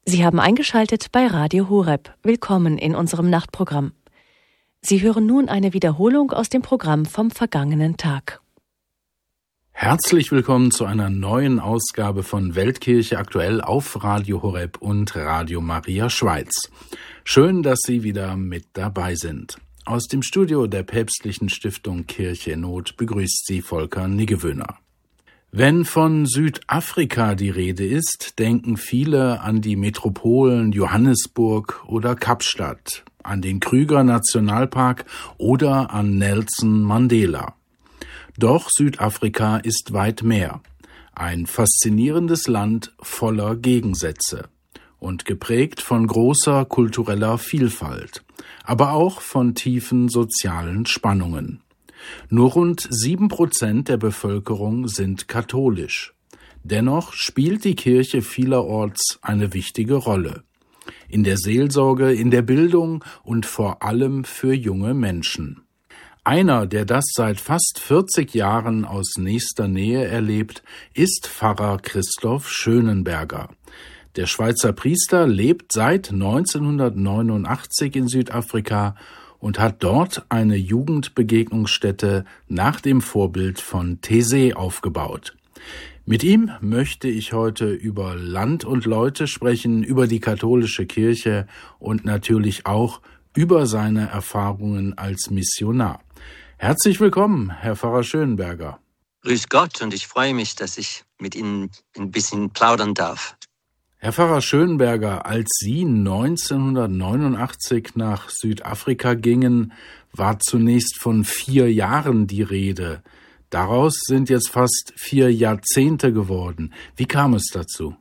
Sie haben eingeschaltet bei Radio Horeb. Willkommen in unserem Nachtprogramm. Sie hören nun eine Wiederholung aus dem Programm vom vergangenen Tag. Herzlich willkommen zu einer neuen Ausgabe von Weltkirche aktuell auf Radio Horeb und Radio Maria Schweiz. Schön, dass Sie wieder mit dabei sind. Aus dem Studio der päpstlichen Stiftung Kirche in Not begrüßt Sie Volker Niggewöhner. Wenn von Südafrika die Rede ist, denken viele an die Metropolen Johannesburg oder Kapstadt, an den Kruger-Nationalpark oder an Nelson Mandela. Doch Südafrika ist weit mehr. Ein faszinierendes Land voller Gegensätze und geprägt von großer kultureller Vielfalt, aber auch von tiefen sozialen Spannungen. Nur rund 7% der Bevölkerung sind katholisch. Dennoch spielt die Kirche vielerorts eine wichtige Rolle. In der Seelsorge, in der Bildung und vor allem für junge Menschen. Einer, der das seit fast 40 Jahren aus nächster Nähe erlebt, ist Pfarrer Christoph Schönenberger. Der Schweizer Priester lebt seit 1989 in Südafrika und hat dort eine Jugendbegegnungsstätte nach dem Vorbild von Taizé aufgebaut. Mit ihm möchte ich heute über Land und Leute sprechen, über die katholische Kirche und natürlich auch über seine Erfahrungen als Missionar. Herzlich willkommen, Herr Pfarrer Schönenberger. Grüß Gott, und ich freue mich, dass ich mit Ihnen ein bisschen plaudern darf. Herr Pfarrer Schönenberger, als Sie 1989 nach Südafrika gingen, war zunächst von 4 Jahren die Rede. Daraus sind jetzt fast 4 Jahrzehnte geworden. Wie kam es dazu?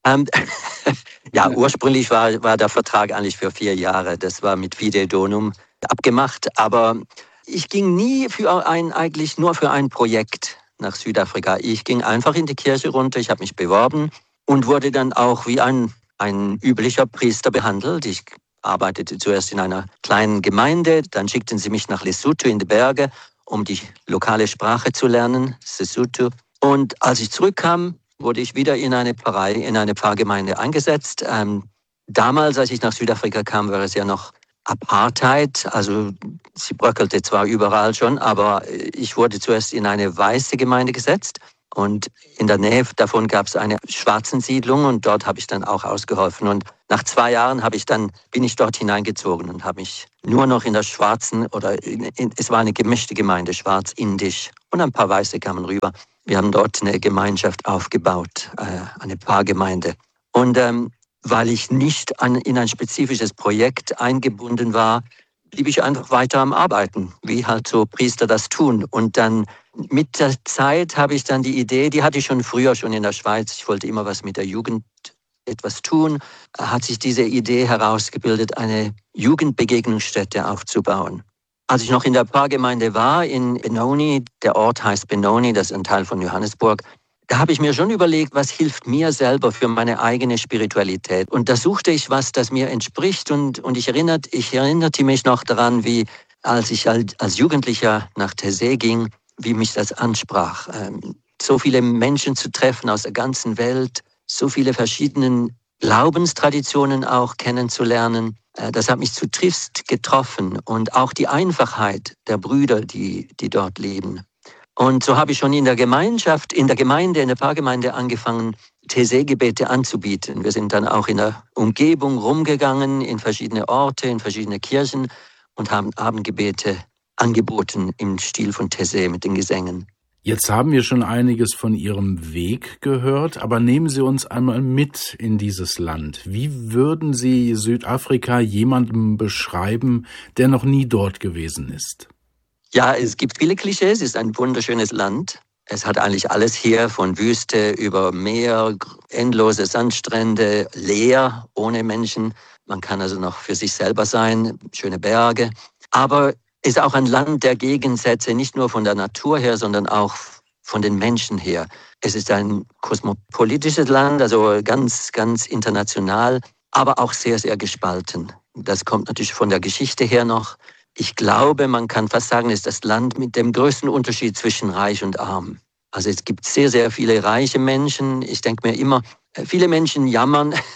Ja, ursprünglich war der Vertrag eigentlich für 4 Jahre. Das war mit Fide Donum abgemacht. Aber ich ging nie eigentlich nur für ein Projekt nach Südafrika. Ich ging einfach in die Kirche runter, ich habe mich beworben und wurde dann auch wie ein üblicher Priester behandelt. Ich arbeitete zuerst in einer kleinen Gemeinde, dann schickten sie mich nach Lesotho in die Berge, um die lokale Sprache zu lernen, Sesotho. Und als ich zurückkam, wurde ich wieder in eine Pfarrei, in eine Pfarrgemeinde eingesetzt. Damals, als ich nach Südafrika kam, war es ja noch Apartheid, also sie bröckelte zwar überall schon, aber ich wurde zuerst in eine weiße Gemeinde gesetzt. Und in der Nähe davon gab es eine Schwarzensiedlung und dort habe ich dann auch ausgeholfen. Und nach 2 Jahren bin ich dort hineingezogen und habe mich nur noch in der schwarzen, es war eine gemischte Gemeinde, schwarz-indisch, und ein paar Weiße kamen rüber. Wir haben dort eine Gemeinschaft aufgebaut, eine Pfarrgemeinde. Und weil ich nicht in ein spezifisches Projekt eingebunden war, blieb ich einfach weiter am Arbeiten, wie halt so Priester das tun. Und dann mit der Zeit habe ich dann die Idee, die hatte ich schon früher in der Schweiz, ich wollte immer was mit der Jugend etwas tun, hat sich diese Idee herausgebildet, eine Jugendbegegnungsstätte aufzubauen. Als ich noch in der Pfarrgemeinde war, in Benoni, der Ort heißt Benoni, das ist ein Teil von Johannesburg, da habe ich mir schon überlegt, was hilft mir selber für meine eigene Spiritualität. Und da suchte ich was, das mir entspricht. Und ich erinnerte mich noch daran, wie als ich als Jugendlicher nach Taizé ging, wie mich das ansprach. So viele Menschen zu treffen aus der ganzen Welt, so viele verschiedene Glaubenstraditionen auch kennenzulernen. Das hat mich zutiefst getroffen. Und auch die Einfachheit der Brüder, die dort leben. Und so habe ich schon in der Pfarrgemeinde angefangen, Taizé-Gebete anzubieten. Wir sind dann auch in der Umgebung rumgegangen, in verschiedene Orte, in verschiedene Kirchen und haben Abendgebete angeboten im Stil von Taizé mit den Gesängen. Jetzt haben wir schon einiges von Ihrem Weg gehört, aber nehmen Sie uns einmal mit in dieses Land. Wie würden Sie Südafrika jemandem beschreiben, der noch nie dort gewesen ist? Ja, es gibt viele Klischees. Es ist ein wunderschönes Land. Es hat eigentlich alles hier, von Wüste über Meer, endlose Sandstrände, leer, ohne Menschen. Man kann also noch für sich selber sein, schöne Berge. Aber es ist auch ein Land der Gegensätze, nicht nur von der Natur her, sondern auch von den Menschen her. Es ist ein kosmopolitisches Land, also ganz, ganz international, aber auch sehr, sehr gespalten. Das kommt natürlich von der Geschichte her noch. Ich glaube, man kann fast sagen, es ist das Land mit dem größten Unterschied zwischen reich und arm. Also es gibt sehr, sehr viele reiche Menschen. Ich denke mir immer, viele Menschen jammern,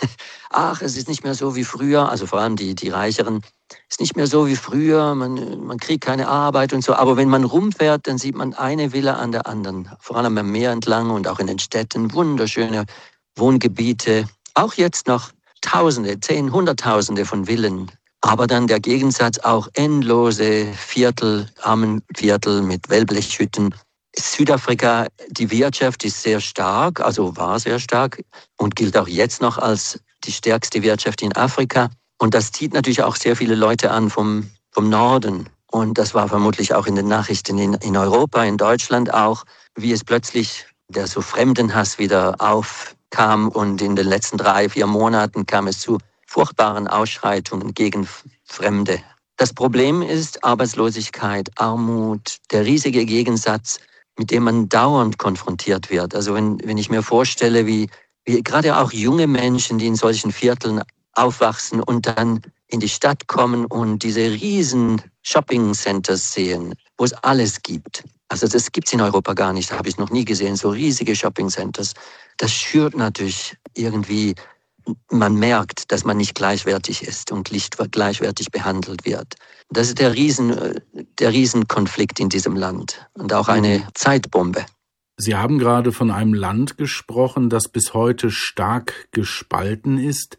ach, es ist nicht mehr so wie früher, also vor allem die Reicheren, es ist nicht mehr so wie früher, man kriegt keine Arbeit und so. Aber wenn man rumfährt, dann sieht man eine Villa an der anderen, vor allem am Meer entlang und auch in den Städten, wunderschöne Wohngebiete. Auch jetzt noch Tausende, Hunderttausende von Villen. Aber dann der Gegensatz auch endlose Viertel, Armenviertel mit Wellblechhütten. Südafrika, die Wirtschaft ist sehr stark, also war sehr stark und gilt auch jetzt noch als die stärkste Wirtschaft in Afrika. Und das zieht natürlich auch sehr viele Leute an vom Norden. Und das war vermutlich auch in den Nachrichten in Europa, in Deutschland auch, wie es plötzlich der so Fremdenhass wieder aufkam. Und in den letzten 3-4 Monaten kam es zu furchtbaren Ausschreitungen gegen Fremde. Das Problem ist Arbeitslosigkeit, Armut, der riesige Gegensatz, mit dem man dauernd konfrontiert wird. Also wenn ich mir vorstelle, wie gerade auch junge Menschen, die in solchen Vierteln aufwachsen und dann in die Stadt kommen und diese riesen Shopping-Centers sehen, wo es alles gibt. Also das gibt's in Europa gar nicht, habe ich noch nie gesehen, so riesige Shopping-Centers. Das schürt natürlich irgendwie, man merkt, dass man nicht gleichwertig ist und nicht gleichwertig behandelt wird. Das ist der Riesenkonflikt in diesem Land und auch eine Zeitbombe. Sie haben gerade von einem Land gesprochen, das bis heute stark gespalten ist.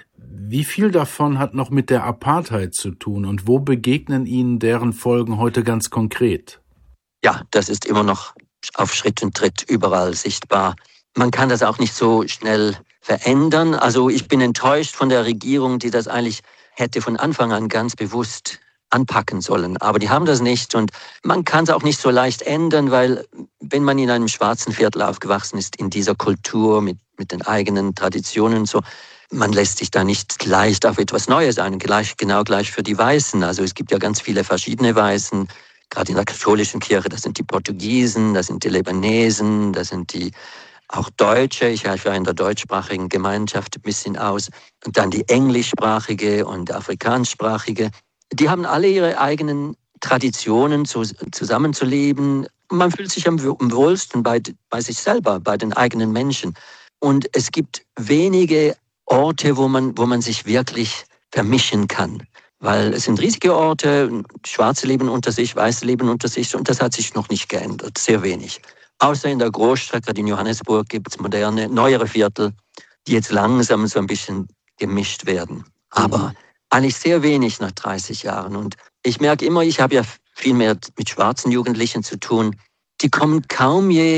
Wie viel davon hat noch mit der Apartheid zu tun und wo begegnen Ihnen deren Folgen heute ganz konkret? Ja, das ist immer noch auf Schritt und Tritt überall sichtbar. Man kann das auch nicht so schnell verändern. Also ich bin enttäuscht von der Regierung, die das eigentlich hätte von Anfang an ganz bewusst anpacken sollen. Aber die haben das nicht und man kann es auch nicht so leicht ändern, weil wenn man in einem schwarzen Viertel aufgewachsen ist, in dieser Kultur mit den eigenen Traditionen und so, man lässt sich da nicht leicht auf etwas Neues ein, genau gleich für die Weißen. Also es gibt ja ganz viele verschiedene Weißen, gerade in der katholischen Kirche, das sind die Portugiesen, das sind die Libanesen, das sind die auch Deutsche. Ich helfe ja in der deutschsprachigen Gemeinschaft ein bisschen aus. Und dann die englischsprachige und afrikanischsprachige. Die haben alle ihre eigenen Traditionen, zusammenzuleben. Man fühlt sich am wohlsten bei sich selber, bei den eigenen Menschen. Und es gibt wenige Orte, wo man sich wirklich vermischen kann. Weil es sind riesige Orte, Schwarze leben unter sich, Weiße leben unter sich und das hat sich noch nicht geändert, sehr wenig. Außer in der Großstadt, gerade in Johannesburg, gibt es moderne, neuere Viertel, die jetzt langsam so ein bisschen gemischt werden. Aber eigentlich sehr wenig nach 30 Jahren. Und ich merke immer, ich habe ja viel mehr mit schwarzen Jugendlichen zu tun, die kommen kaum je